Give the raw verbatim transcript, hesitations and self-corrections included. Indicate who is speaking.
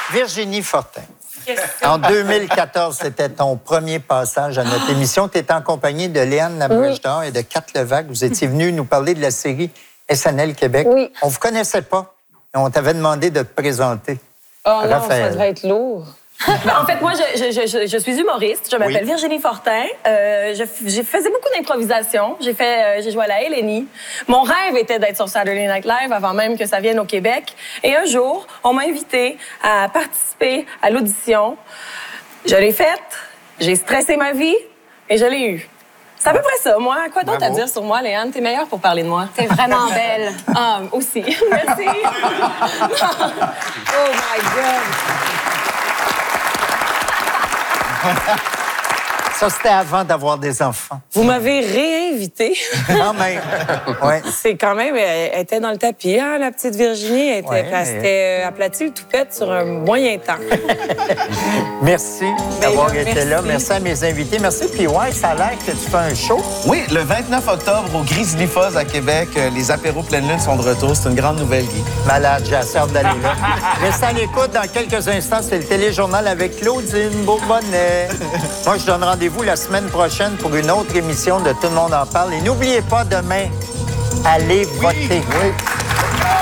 Speaker 1: Virginie Fortin. En deux mille quatorze, c'était ton premier passage à notre émission. Tu étais en compagnie de Léane Labrèche d'Or et de Kat Levac. Vous étiez venus nous parler de la série S N L Québec.
Speaker 2: Oui.
Speaker 1: On ne vous connaissait pas. Et on t'avait demandé de te présenter.
Speaker 2: Oh non,
Speaker 1: Raphaël.
Speaker 2: ça devait être lourd.
Speaker 3: Ben, en fait, moi, je, je, je, je suis humoriste. Je m'appelle
Speaker 1: Oui.
Speaker 3: Virginie Fortin. Euh, je, je faisais beaucoup d'improvisation. J'ai fait, euh, j'ai joué à la L N I. Mon rêve était d'être sur Saturday Night Live avant même que ça vienne au Québec. Et un jour, on m'a invité à participer à l'audition. Je l'ai faite. J'ai stressé ma vie et je l'ai eue. C'est à peu près ça, moi. Quoi d'autre à
Speaker 1: Bravo.
Speaker 3: dire sur moi, Léane? T'es meilleure pour parler de moi.
Speaker 2: T'es vraiment belle.
Speaker 3: Ah, aussi. Merci.
Speaker 2: Oh my God.
Speaker 1: Ça, c'était avant d'avoir des enfants.
Speaker 3: Vous m'avez réinvité.
Speaker 1: Quand même. Ouais.
Speaker 3: C'est quand même... Elle elle était dans le tapis, hein, la petite Virginie. Elle était,
Speaker 1: Ouais,
Speaker 3: elle
Speaker 1: mais-
Speaker 3: s'était aplatie le toupette sur un moyen temps.
Speaker 1: Merci d'avoir
Speaker 3: Ben,
Speaker 1: été là.
Speaker 3: merci.
Speaker 1: Merci à mes invités. Merci. Puis ouais, ça a l'air que tu fais un show.
Speaker 4: Oui, le vingt-neuf octobre au Grizzly Fuzz à Québec, euh, les apéros pleine lune sont de retour. C'est une grande nouvelle, Guy.
Speaker 1: Malade, j'ai assez hâte d'aller là. Restez à l'écoute. Dans quelques instants, c'est le téléjournal avec Claudine Bourbonnet. Moi, je donne rendez-vous la semaine prochaine pour une autre émission de Tout le monde en parle. Et n'oubliez pas, demain, allez voter. Oui.